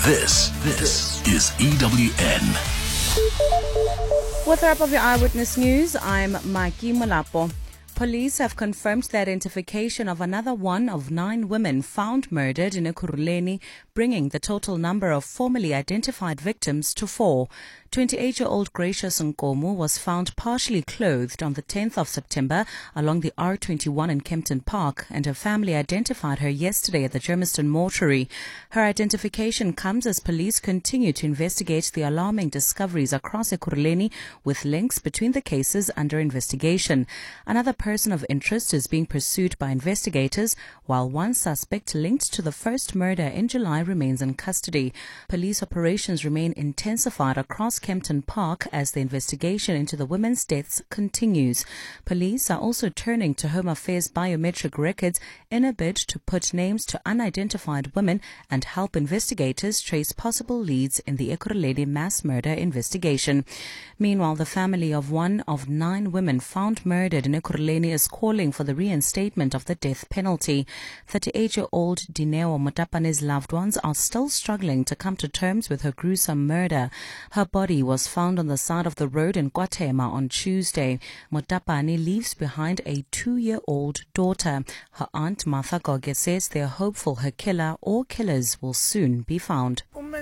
This is EWN. With the wrap of your Eyewitness News, I'm Maki Molapo. Police have confirmed the identification of another one of 9 women found murdered in Ekurhuleni, bringing the total number of formally identified victims to 4. 28-year-old Gracious Nkomo was found partially clothed on the 10th of September along the R21 in Kempton Park, and her family identified her yesterday at the Germiston mortuary. Her identification comes as police continue to investigate the alarming discoveries across Ekurhuleni with links between the cases under investigation. Another person of interest is being pursued by investigators, while one suspect linked to the first murder in July remains in custody. Police operations remain intensified across Kempton Park as the investigation into the women's deaths continues. Police are also turning to Home Affairs biometric records in a bid to put names to unidentified women and help investigators trace possible leads in the Ekurhuleni mass murder investigation. Meanwhile, the family of one of 9 women found murdered in Ekurhuleni is calling for the reinstatement of the death penalty. 38-year-old Dineo Motapane's loved ones are still struggling to come to terms with her gruesome murder. Her body was found on the side of the road in KwaThema on Tuesday. Motapane leaves behind a 2-year-old daughter. Her aunt Martha Goge says they are hopeful her killer or killers will soon be found.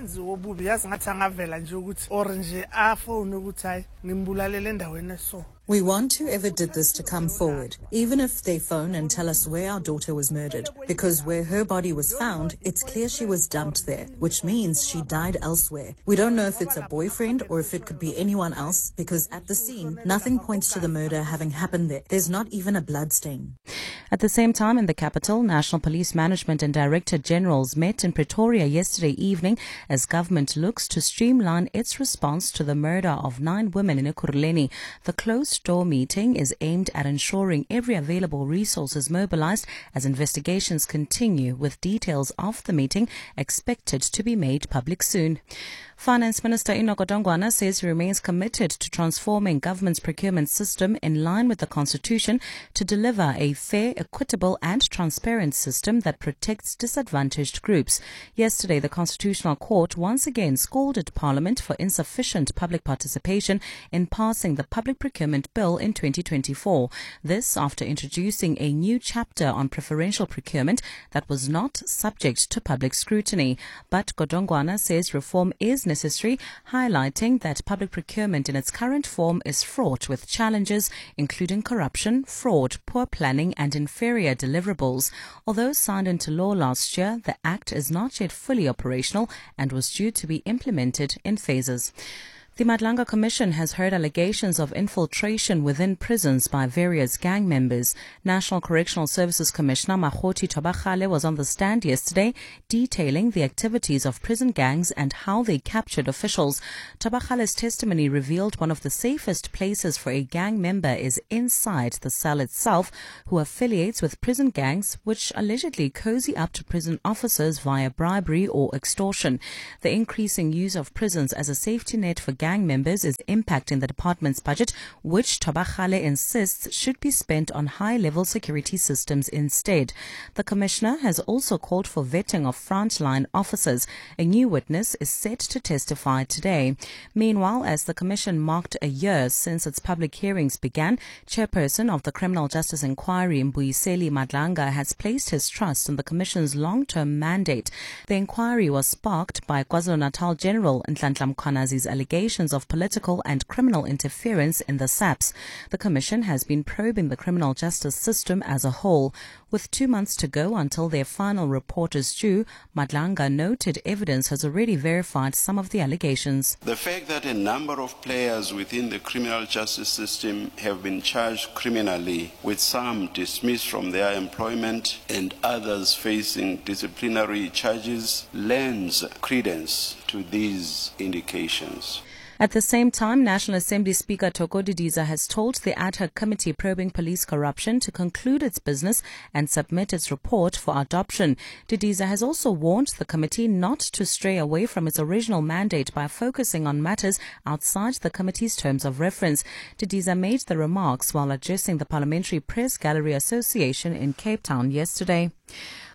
We want whoever did this to come forward, even if they phone and tell us where our daughter was murdered, because where her body was found, it's clear she was dumped there, which means she died elsewhere. We don't know if it's a boyfriend or if it could be anyone else, because at the scene, nothing points to the murder having happened there. There's not even a blood stain. At the same time, in the capital, National Police Management and Director Generals met in Pretoria yesterday evening as government looks to streamline its response to the murder of 9 women in Ekurhuleni. The closed-door meeting is aimed at ensuring every available resource is mobilized as investigations continue, with details of the meeting expected to be made public soon. Finance Minister Enoch Godongwana says he remains committed to transforming government's procurement system in line with the Constitution to deliver a fair, equitable and transparent system that protects disadvantaged groups. Yesterday, the Constitutional Court once again scolded Parliament for insufficient public participation in passing the Public Procurement Bill in 2024. This after introducing a new chapter on preferential procurement that was not subject to public scrutiny. But Godongwana says reform is necessary, highlighting that public procurement in its current form is fraught with challenges, including corruption, fraud, poor planning and inferior deliverables. Although signed into law last year, the Act is not yet fully operational and was due to be implemented in phases. The Madlanga Commission has heard allegations of infiltration within prisons by various gang members. National Correctional Services Commissioner Makgothi Thobagale was on the stand yesterday detailing the activities of prison gangs and how they captured officials. Thobagale's testimony revealed one of the safest places for a gang member is inside the cell itself, who affiliates with prison gangs which allegedly cozy up to prison officers via bribery or extortion. The increasing use of prisons as a safety net for gang members is impacting the department's budget, which Thobagale insists should be spent on high-level security systems instead. The commissioner has also called for vetting of frontline officers. A new witness is set to testify today. Meanwhile, as the commission marked a year since its public hearings began, chairperson of the Criminal Justice Inquiry, Mbuyiseli Madlanga, has placed his trust in the commission's long-term mandate. The inquiry was sparked by KwaZulu-Natal General Nhlanhla Mkhwanazi's allegations of political and criminal interference in the SAPS. The Commission has been probing the criminal justice system as a whole. With 2 months to go until their final report is due, Madlanga noted evidence has already verified some of the allegations. The fact that a number of players within the criminal justice system have been charged criminally, with some dismissed from their employment and others facing disciplinary charges, lends credence to these indications. At the same time, National Assembly Speaker Thoko Didiza has told the ad hoc committee probing police corruption to conclude its business and submit its report for adoption. Didiza has also warned the committee not to stray away from its original mandate by focusing on matters outside the committee's terms of reference. Didiza made the remarks while addressing the Parliamentary Press Gallery Association in Cape Town yesterday.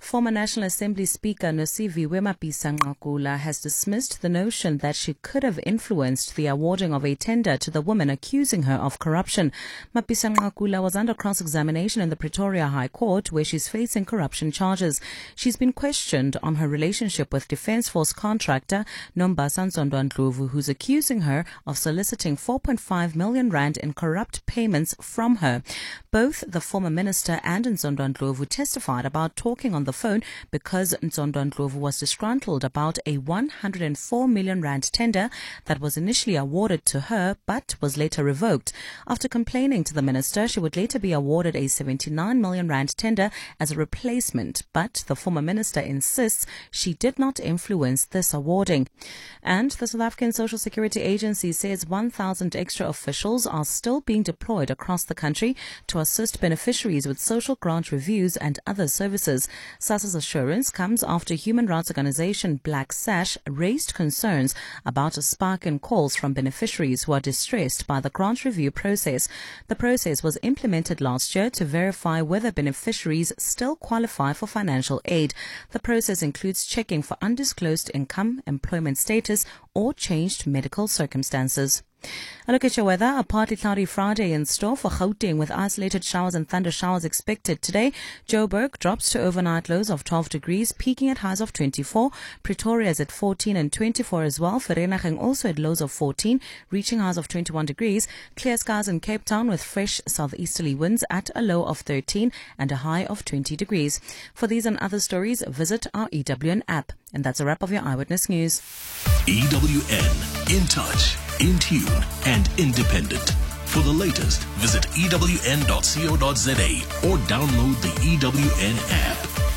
Former National Assembly Speaker Nosiviwe Mapisa-Nqakula has dismissed the notion that she could have influenced the awarding of a tender to the woman accusing her of corruption. Mapisa-Nqakula was under cross-examination in the Pretoria High Court, where she's facing corruption charges. She's been questioned on her relationship with Defence Force contractor Nombasa Nzondwa-Ndlovu, who's accusing her of soliciting 4.5 million rand in corrupt payments from her. Both the former minister and Nzondwa-Ndlovu testified about talking on the phone because Nzondwa-Ndlovu was disgruntled about a 104 million rand tender that was initially awarded to her but was later revoked. After complaining to the minister, she would later be awarded a 79 million rand tender as a replacement, but the former minister insists she did not influence this awarding. And the South African Social Security Agency says 1,000 extra officials are still being deployed across the country to assist beneficiaries with social grant reviews and other services. SASSA's assurance comes after human rights organization Black Sash raised concerns about a spike in calls from beneficiaries who are distressed by the grant review process. The process was implemented last year to verify whether beneficiaries still qualify for financial aid. The process includes checking for undisclosed income, employment status, or changed medical circumstances. A look at your weather. A partly cloudy Friday in store for Gauteng with isolated showers and thunder showers expected today. Joburg drops to overnight lows of 12 degrees, peaking at highs of 24. Pretoria is at 14 and 24 as well. Vereeniging also at lows of 14, reaching highs of 21 degrees. Clear skies in Cape Town with fresh southeasterly winds at a low of 13 and a high of 20 degrees. For these and other stories, visit our EWN app. And that's a wrap of your Eyewitness News. EWN, in touch, in tune, and independent. For the latest, visit ewn.co.za or download the EWN app.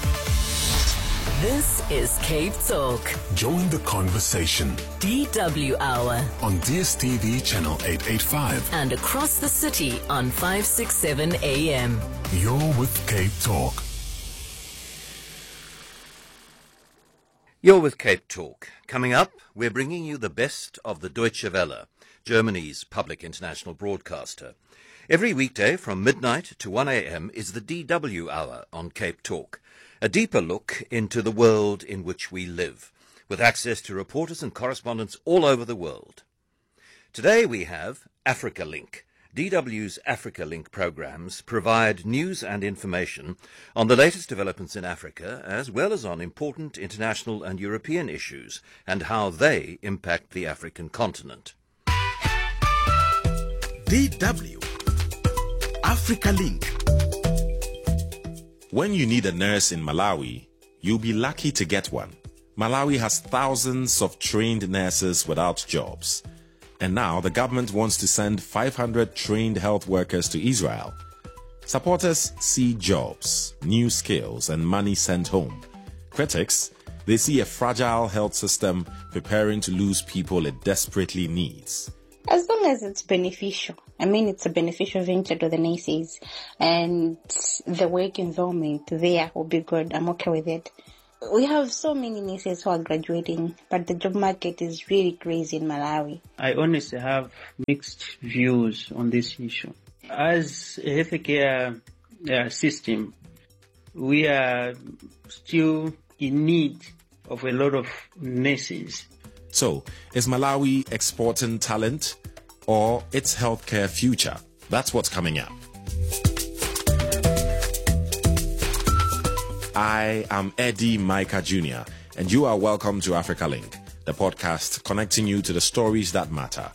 This is Cape Talk. Join the conversation. DW Hour. On DSTV channel 885. And across the city on 567 AM. You're with Cape Talk. You're with Cape Talk. Coming up, we're bringing you the best of the Deutsche Welle, Germany's public international broadcaster. Every weekday from midnight to 1 a.m. is the DW Hour on Cape Talk, a deeper look into the world in which we live, with access to reporters and correspondents all over the world. Today we have Africa Link. DW's Africa Link programs provide news and information on the latest developments in Africa, as well as on important international and European issues and how they impact the African continent. DW Africa Link. When you need a nurse in Malawi, you'll be lucky to get one. Malawi has thousands of trained nurses without jobs. And now the government wants to send 500 trained health workers to Israel. Supporters see jobs, new skills, and money sent home. Critics, they see a fragile health system preparing to lose people it desperately needs. As long as it's beneficial. I mean, it's a beneficial venture to the nurses, and the work environment there will be good. I'm okay with it. We have so many nurses who are graduating, but the job market is really crazy in Malawi. I honestly have mixed views on this issue. As a healthcare system, we are still in need of a lot of nurses. So, is Malawi exporting talent or its healthcare future? That's what's coming up. I am Eddie Micah Jr., and you are welcome to Africa Link, the podcast connecting you to the stories that matter.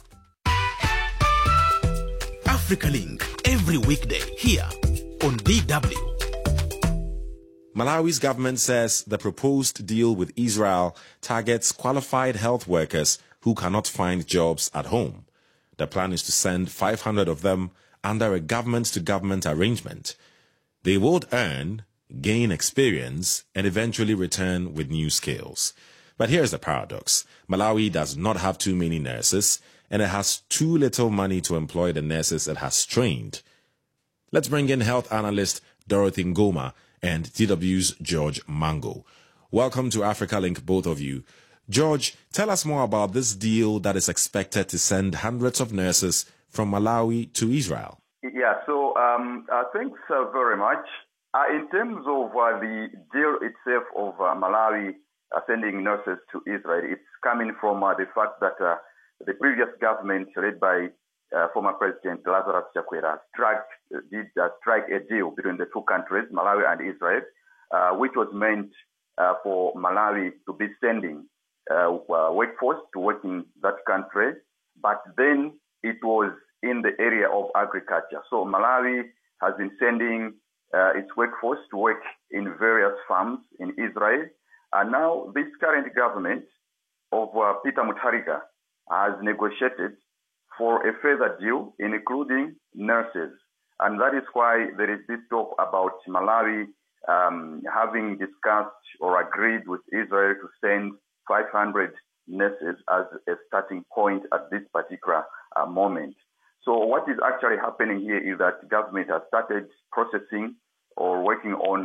Africa Link, every weekday here on DW. Malawi's government says the proposed deal with Israel targets qualified health workers who cannot find jobs at home. The plan is to send 500 of them under a government-to-government arrangement. They would earn, gain experience, and eventually return with new skills. But here's the paradox. Malawi does not have too many nurses, and it has too little money to employ the nurses it has trained. Let's bring in health analyst Dorothy Ngoma and DW's George Mango. Welcome to Africa Link, both of you. George, tell us more about this deal that is expected to send hundreds of nurses from Malawi to Israel. Yeah, so thanks very much. In terms of the deal itself of Malawi sending nurses to Israel, it's coming from the fact that the previous government, led by former President Lazarus Chakwera, did strike a deal between the two countries, Malawi and Israel, which was meant for Malawi to be sending workforce to work in that country, but then it was in the area of agriculture. So Malawi has been sending its workforce to work in various farms in Israel. And now this current government of Peter Mutharika has negotiated for a further deal, including nurses. And that is why there is this talk about Malawi having discussed or agreed with Israel to send 500 nurses as a starting point at this particular moment. So what is actually happening here is that government has started processing or working on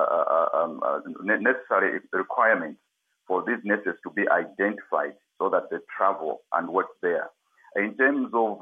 necessary requirements for these nurses to be identified so that they travel and work there. In terms of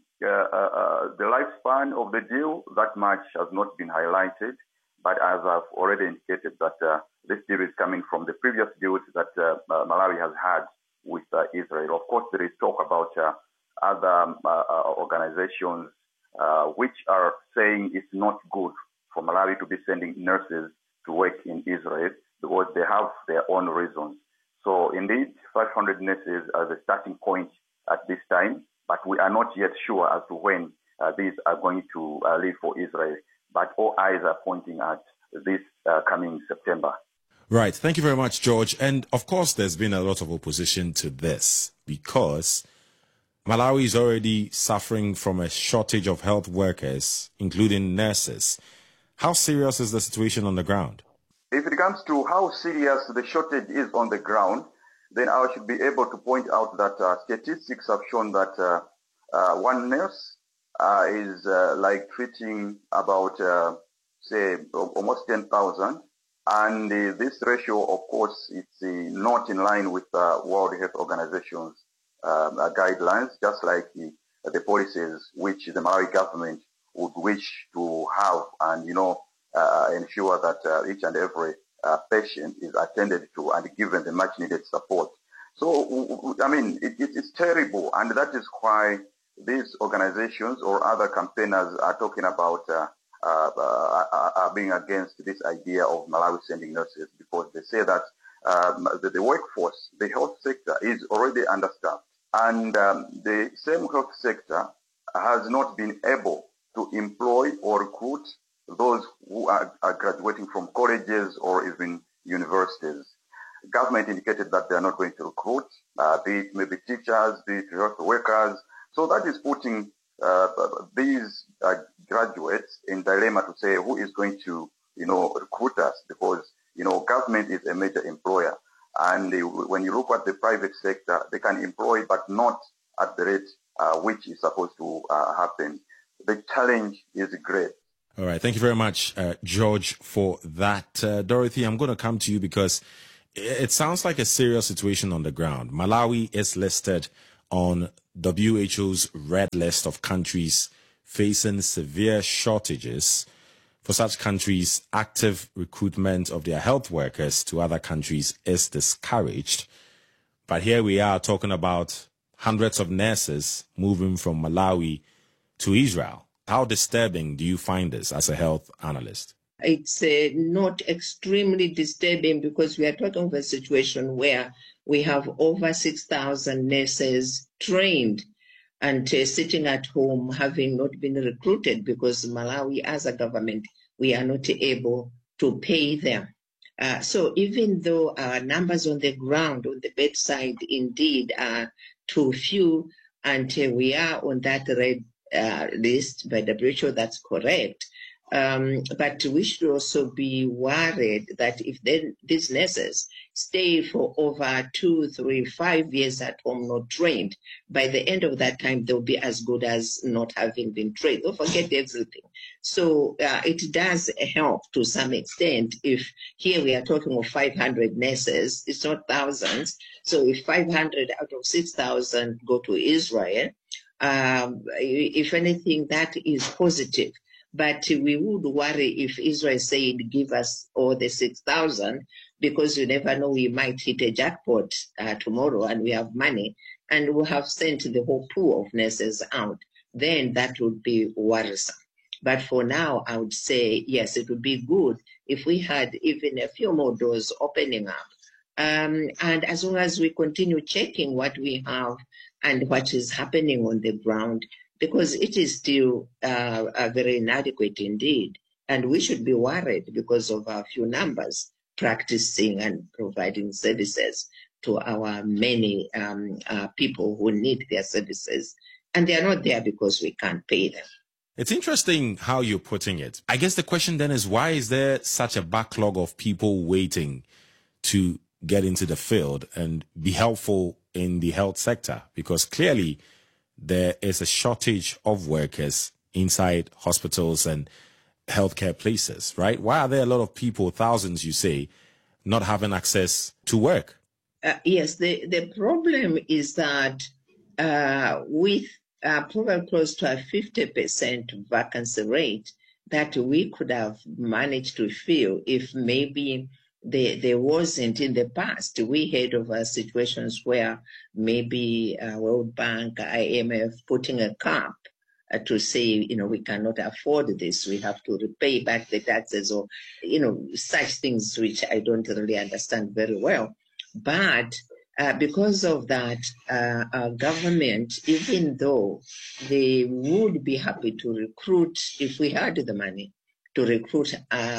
the lifespan of the deal, that much has not been highlighted, but as I've already indicated that this deal is coming from the previous deals that Malawi has had with Israel. Of course, there is talk about other organizations which are saying it's not good for Malawi to be sending nurses to work in Israel because they have their own reasons. So indeed, 500 nurses are the starting point at this time, but we are not yet sure as to when these are going to leave for Israel. But all eyes are pointing at this coming September. Right. Thank you very much, George. And of course, there's been a lot of opposition to this because Malawi is already suffering from a shortage of health workers, including nurses. How serious is the situation on the ground? If it comes to how serious the shortage is on the ground, then I should be able to point out that statistics have shown that one nurse is like treating about, say, almost 10,000. And this ratio, of course, it's not in line with World Health Organization's guidelines, just like the policies which the Malawi government would wish to have and, ensure that each and every patient is attended to and given the much needed support. So, I mean, it's terrible. And that is why these organizations or other campaigners are talking about are being against this idea of Malawi sending nurses, because they say that the workforce, the health sector is already understaffed. And the same health sector has not been able to employ or recruit those who are graduating from colleges or even universities. Government indicated that they are not going to recruit, be it maybe teachers, be it health workers. So that is putting these graduates in dilemma to say who is going to, recruit us, because, government is a major employer. And when you look at the private sector, they can employ, but not at the rate which is supposed to happen. The challenge is great. All right. Thank you very much, George, for that. Dorothy, I'm going to come to you because it sounds like a serious situation on the ground. Malawi is listed on WHO's red list of countries facing severe shortages. For such countries, active recruitment of their health workers to other countries is discouraged. But here we are talking about hundreds of nurses moving from Malawi to Israel. How disturbing do you find this as a health analyst? It's not extremely disturbing because we are talking of a situation where we have over 6,000 nurses trained and sitting at home having not been recruited because Malawi as a government, we are not able to pay them. So even though our numbers on the ground, on the bedside, indeed are too few, and we are on that red list by WHO, that's correct. But we should also be worried that if these nurses stay for over 2, 3, 5 years at home not trained, by the end of that time, they'll be as good as not having been trained. They'll forget everything. So it does help to some extent if here we are talking of 500 nurses, it's not thousands. So if 500 out of 6,000 go to Israel, if anything, that is positive. But we would worry if Israel said, give us all the 6,000, because you never know, we might hit a jackpot tomorrow and we have money and we have sent the whole pool of nurses out. Then that would be worrisome. But for now, I would say, yes, it would be good if we had even a few more doors opening up. And as long as we continue checking what we have and what is happening on the ground, because it is still very inadequate indeed. And we should be worried because of our few numbers practicing and providing services to our many people who need their services. And they are not there because we can't pay them. It's interesting how you're putting it. I guess the question then is, why is there such a backlog of people waiting to get into the field and be helpful in the health sector? Because clearly there is a shortage of workers inside hospitals and healthcare places, right? Why are there a lot of people, thousands you say, not having access to work? Yes, the problem is that with probably close to a 50% vacancy rate that we could have managed to fill if maybe there wasn't in the past. We heard of situations where maybe World Bank, IMF putting a cap to say, we cannot afford this. We have to repay back the taxes or, such things which I don't really understand very well. But because of that, our government, even though they would be happy to recruit if we had the money to recruit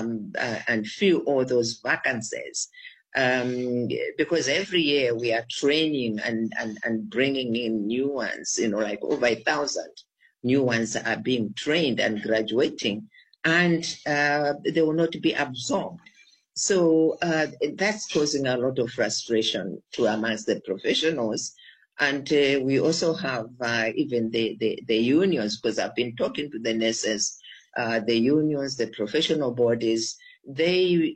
and fill all those vacancies, because every year we are training and bringing in new ones, like over 1,000 new ones are being trained and graduating, and they will not be absorbed. So that's causing a lot of frustration amongst the professionals. And we also have even the unions, because I've been talking to the nurses, the unions, the professional bodies. They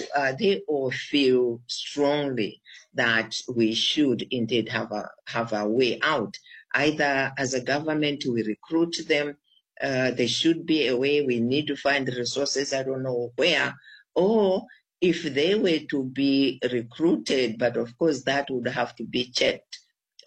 all feel strongly that we should indeed have a way out. Either as a government, we recruit them. There should be a way. We need to find resources. I don't know where. Or if they were to be recruited, but of course that would have to be checked,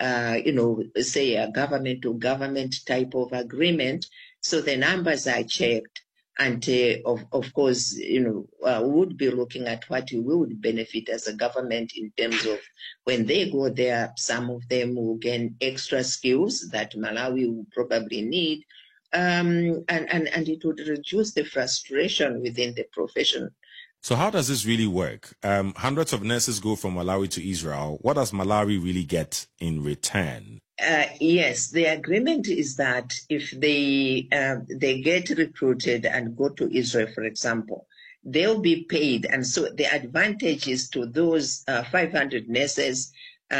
say a government to government type of agreement. So the numbers are checked. And of course, we would be looking at what we would benefit as a government in terms of when they go there, some of them will gain extra skills that Malawi will probably need. And it would reduce the frustration within the profession. So how does this really work? Hundreds of nurses go from Malawi to Israel. What does Malawi really get in return? Yes, the agreement is that if they get recruited and go to Israel, for example, they'll be paid. And so the advantage is to those 500 nurses,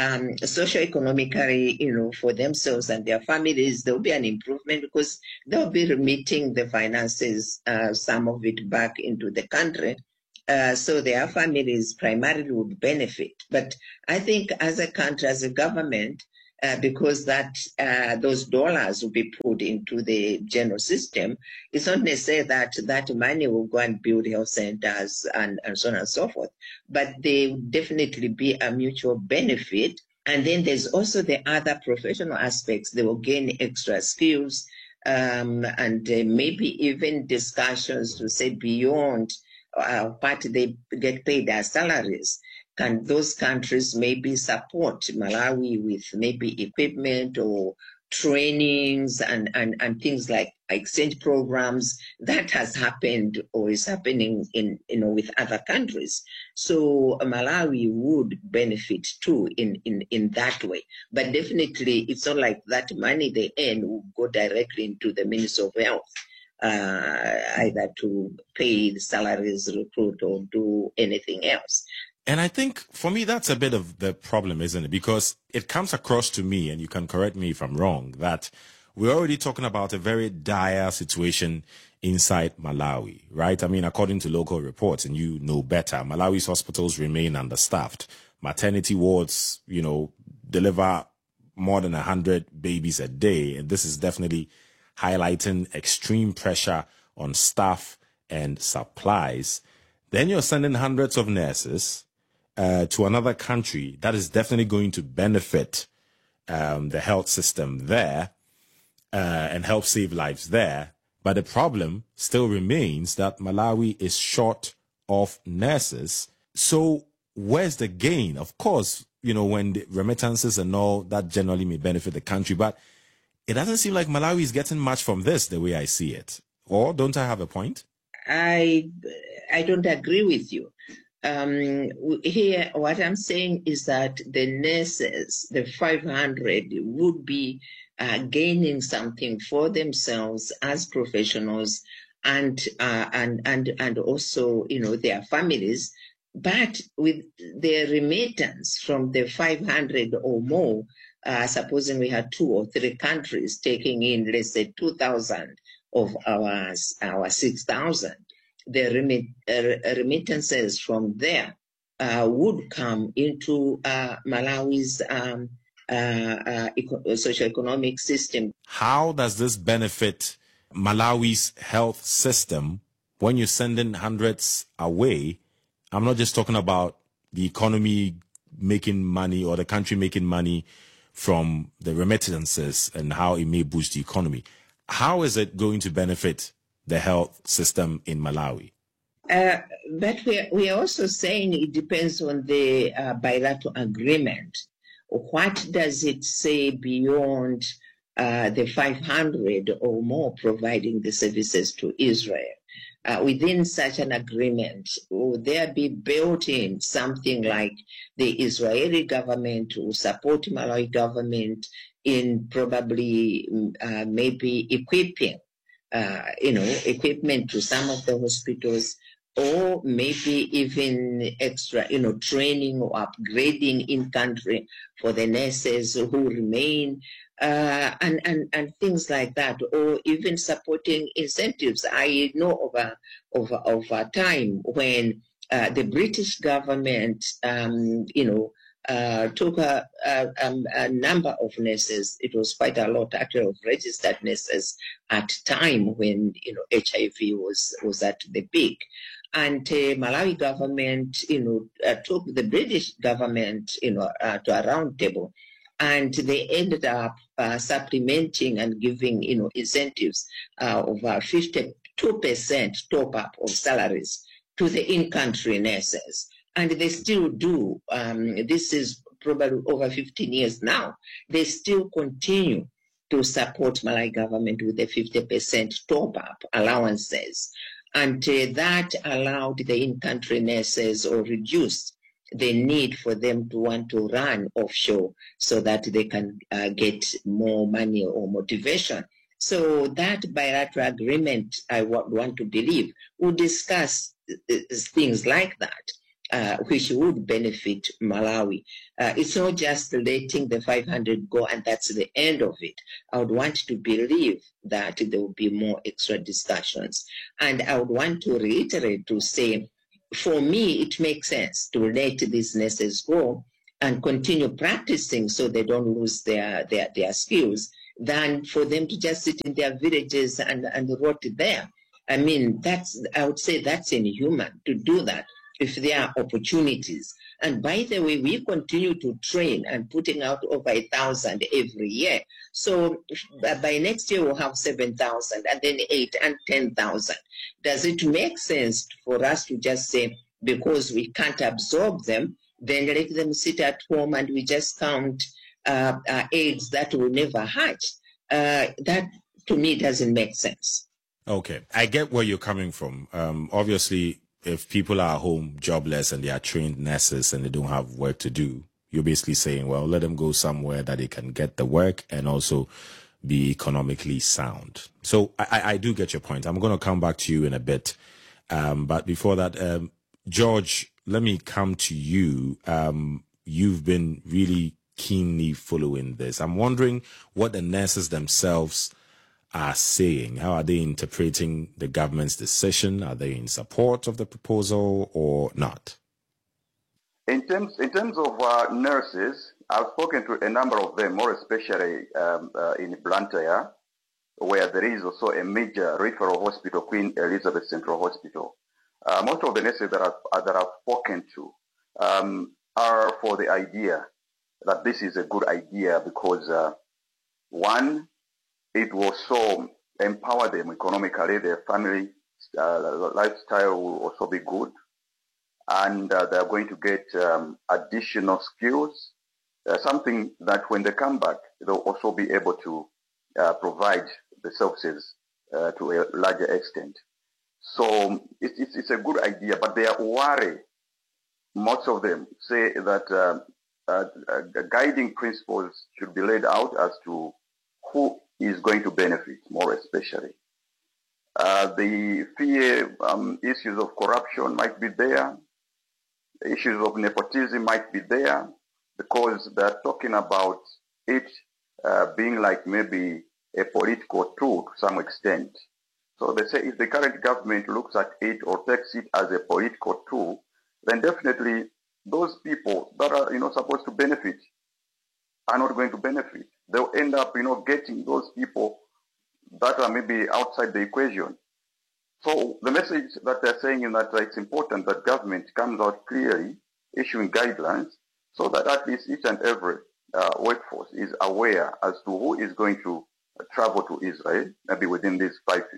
socioeconomically, for themselves and their families, there'll be an improvement because they'll be remitting the finances, some of it back into the country. So their families primarily would benefit. But I think as a country, as a government, because those dollars will be put into the general system, it's not necessarily that money will go and build health centers and so on and so forth. But there will definitely be a mutual benefit. And then there's also the other professional aspects. They will gain extra skills and maybe even discussions to say beyond what they get paid as salaries. Can those countries maybe support Malawi with maybe equipment or trainings and things like exchange programs? That has happened or is happening with other countries. So Malawi would benefit too in that way. But definitely it's not like that money they earn will go directly into the Ministry of Health, either to pay the salaries, recruit, or do anything else. And I think for me, that's a bit of the problem, isn't it? Because it comes across to me, and you can correct me if I'm wrong, that we're already talking about a very dire situation inside Malawi, right? I mean, according to local reports, and you know better, Malawi's hospitals remain understaffed. Maternity wards, deliver more than 100 babies a day. And this is definitely highlighting extreme pressure on staff and supplies, then you're sending hundreds of nurses to another country that is definitely going to benefit the health system there and help save lives there. But the problem still remains that Malawi is short of nurses. So where's the gain? Of course, when the remittances and all that generally may benefit the country, but it doesn't seem like Malawi is getting much from this the way I see it. Or don't I have a point? I don't agree with you. Here, what I'm saying is that the nurses, the 500, would be gaining something for themselves as professionals and also, their families. But with the remittance from the 500 or more, supposing we had 2 or 3 countries taking in, let's say, 2,000 of our 6,000, the remittances from there would come into Malawi's socioeconomic system. How does this benefit Malawi's health system when you're sending hundreds away? I'm not just talking about the economy making money or the country making money from the remittances and how it may boost the economy. How is it going to benefit the health system in Malawi? But we are also saying it depends on the bilateral agreement. What does it say beyond the 500 or more providing the services to Israel? Within such an agreement, will there be built in something like the Israeli government will support Malawi government in probably maybe equipping, equipment to some of the hospitals, or maybe even extra, training or upgrading in country for the nurses who remain, and things like that, or even supporting incentives. I know of a time when the British government, took a number of nurses. It was quite a lot, actually, of registered nurses at time when HIV was at the peak. And Malawi government, took the British government, to a round table, and they ended up supplementing and giving, incentives of 52% top up of salaries to the in-country nurses. And they still do. This is probably over 15 years now. They still continue to support Malawi government with the 50% top up allowances. And that allowed the in-country nurses or reduced the need for them to want to run offshore so that they can get more money or motivation. So that bilateral agreement, I want to believe, will discuss things like that, which would benefit Malawi. It's not just letting the 500 go and that's the end of it. I would want to believe that there will be more extra discussions. And I would want to reiterate to say, for me, it makes sense to let these nurses go and continue practicing so they don't lose their skills than for them to just sit in their villages and rot there. I mean, I would say that's inhuman to do that if there are opportunities. And by the way, we continue to train and putting out over 1,000 every year. So by next year, we'll have 7,000 and then 8 and 10,000. Does it make sense for us to just say, because we can't absorb them, then let them sit at home and we just count eggs that will never hatch? That, to me, doesn't make sense. Okay. I get where you're coming from. Obviously, if people are home jobless and they are trained nurses and they don't have work to do, you're basically saying, well, let them go somewhere that they can get the work and also be economically sound. So I do get your point. I'm going to come back to you in a bit. But before that, George, let me come to you. You've been really keenly following this. I'm wondering what the nurses themselves are saying. How are they interpreting the government's decision? Are they in support of the proposal or not? In terms of nurses, I've spoken to a number of them, more especially in Blantyre, where there is also a major referral hospital, Queen Elizabeth Central Hospital. Most of the nurses that I've spoken to are for the idea that this is a good idea because one, it will so empower them economically, their family lifestyle will also be good, and they're going to get additional skills, something that when they come back, they'll also be able to provide the services to a larger extent. So it's a good idea, but they are worried. Most of them say that guiding principles should be laid out as to who is going to benefit more especially. The fear issues of corruption might be there. Issues of nepotism might be there because they're talking about it being like maybe a political tool to some extent. So they say if the current government looks at it or takes it as a political tool, then definitely those people that are supposed to benefit are not going to benefit. They'll end up getting those people that are maybe outside the equation. So the message that they're saying is that it's important that government comes out clearly, issuing guidelines, so that at least each and every workforce is aware as to who is going to travel to Israel, maybe within these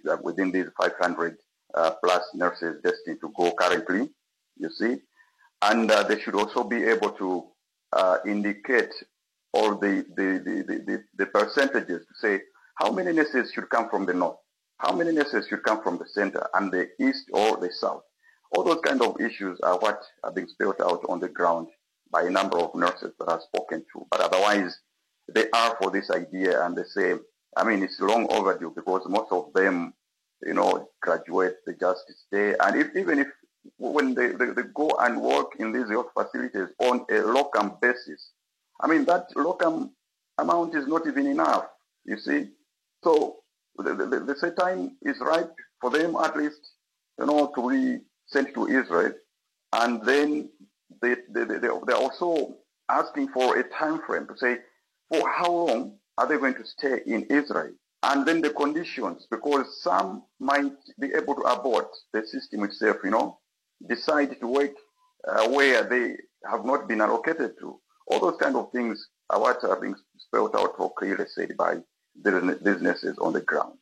500 plus nurses destined to go currently, you see. And they should also be able to indicate all the percentages to say how many nurses should come from the north, how many nurses should come from the center and the east or the south. All those kind of issues are what are being spelled out on the ground by a number of nurses that I've spoken to. But otherwise, they are for this idea, and they say, I mean, it's long overdue because most of them, graduate, they just stay. And even if when they go and work in these health facilities on a locum basis, I mean, that locum amount is not even enough, you see. So they say time is right for them at least, to be sent to Israel. And then they're also asking for a time frame to say, for how long are they going to stay in Israel? And then the conditions, because some might be able to abort the system itself, decide to work where they have not been allocated to. All those kind of things are what are being spelled out or clearly said by the businesses on the ground.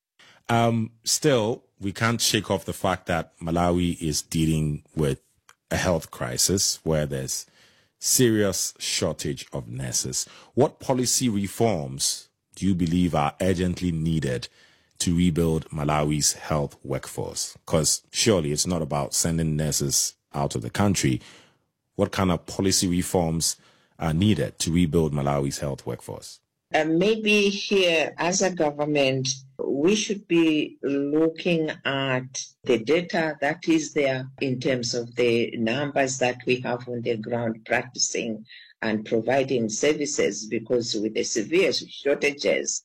Still, we can't shake off the fact that Malawi is dealing with a health crisis where there's serious shortage of nurses. What policy reforms do you believe are urgently needed to rebuild Malawi's health workforce? Because surely it's not about sending nurses out of the country. What kind of policy reforms are needed to rebuild Malawi's health workforce? Maybe here, as a government, we should be looking at the data that is there in terms of the numbers that we have on the ground practicing and providing services, because with the severe shortages,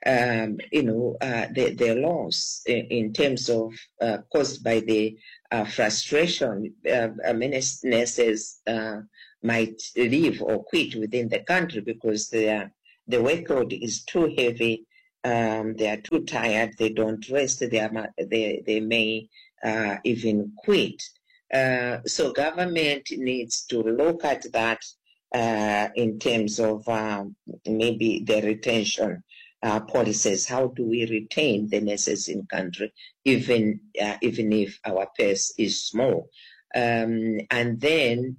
the loss in terms of caused by the frustration, many nurses might leave or quit within the country because the workload is too heavy. They are too tired. They don't rest. They may even quit. So government needs to look at that in terms of maybe the retention policies. How do we retain the nurses in country, even if our pace is small? And then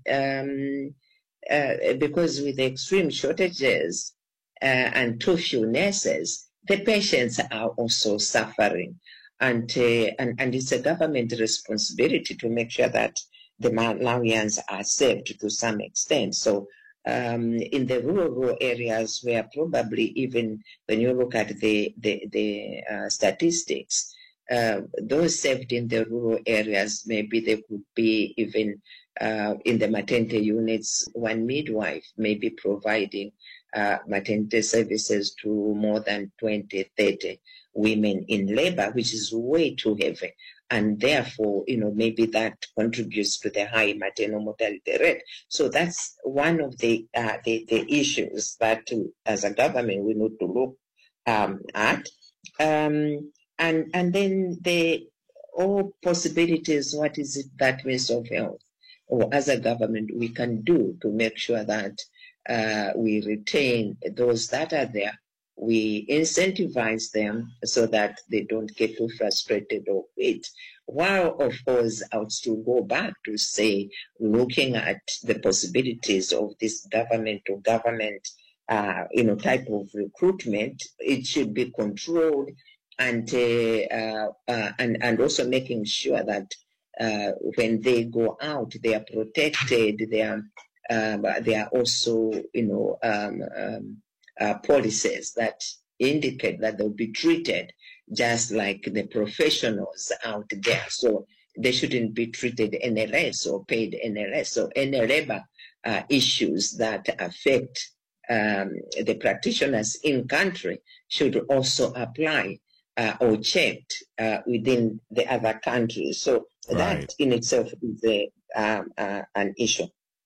because with the extreme shortages and too few nurses, the patients are also suffering, and it's a government responsibility to make sure that the Malawians are saved to some extent. So in the rural areas where probably even when you look at the statistics, those saved in the rural areas, maybe they could be even in the maternity units, one midwife may be providing maternity services to more than 20, 30 women in labor, which is way too heavy. And therefore, maybe that contributes to the high maternal mortality rate. So that's one of the issues that as a government we need to look at. And then all possibilities, what is it that Ministry of Health or as a government we can do to make sure that we retain those that are there. We incentivize them so that they don't get too frustrated or quit. While, of course, I would still go back to say, looking at the possibilities of this government-to-government, type of recruitment, it should be controlled, and also making sure that when they go out, they are protected. They are also, policies that indicate that they'll be treated just like the professionals out there. So they shouldn't be treated any less or paid any less. So any labor issues that affect the practitioners in country should also apply or checked within the other countries. So that in itself is an issue.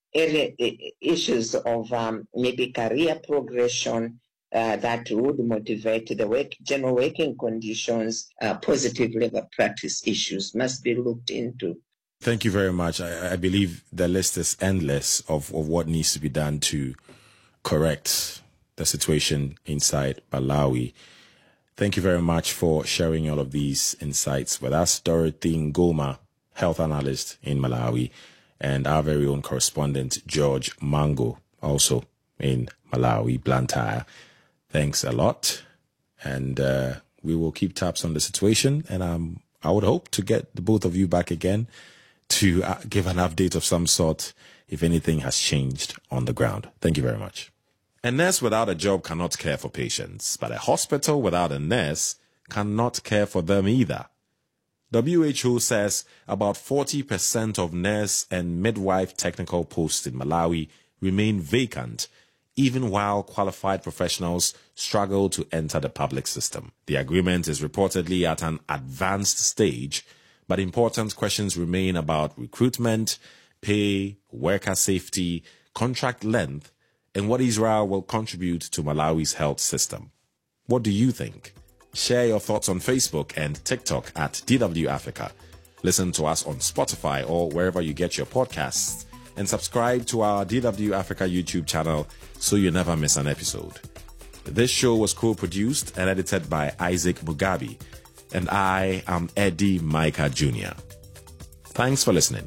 Issues of maybe career progression that would motivate the general working conditions, positive labor practice issues must be looked into. Thank you very much. I believe the list is endless of what needs to be done to correct the situation inside Malawi. Thank you very much for sharing all of these insights with us. Dorothy Ngoma, health analyst in Malawi, and our very own correspondent, George Mango, also in Malawi, Blantyre. Thanks a lot. And we will keep tabs on the situation. And I would hope to get the both of you back again to give an update of some sort if anything has changed on the ground. Thank you very much. A nurse without a job cannot care for patients, but a hospital without a nurse cannot care for them either. WHO says about 40% of nurse and midwife technical posts in Malawi remain vacant, even while qualified professionals struggle to enter the public system. The agreement is reportedly at an advanced stage, but important questions remain about recruitment, pay, worker safety, contract length, and what Israel will contribute to Malawi's health system. What do you think? Share your thoughts on Facebook and TikTok at DW Africa. Listen to us on Spotify or wherever you get your podcasts. And subscribe to our DW Africa YouTube channel so you never miss an episode. This show was co-produced and edited by Isaac Mugabi. And I am Eddie Micah Jr. Thanks for listening.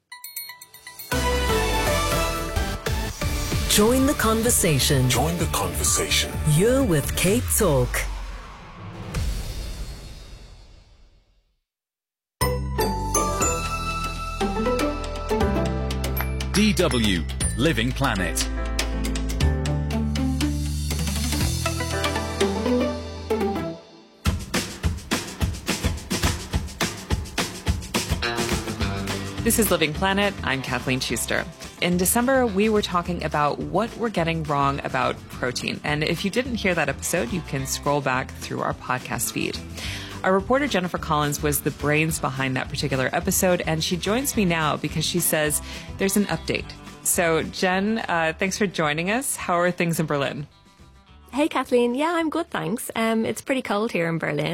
Join the conversation. Join the conversation. You're with Cape Talk. DW Living Planet. This is Living Planet. I'm Kathleen Schuster. In December, we were talking about what we're getting wrong about protein. And if you didn't hear that episode, you can scroll back through our podcast feed. Our reporter, Jennifer Collins, was the brains behind that particular episode, and she joins me now because she says there's an update. So, Jen, thanks for joining us. How are things in Berlin? Hey, Kathleen. Yeah, I'm good, thanks. It's pretty cold here in Berlin.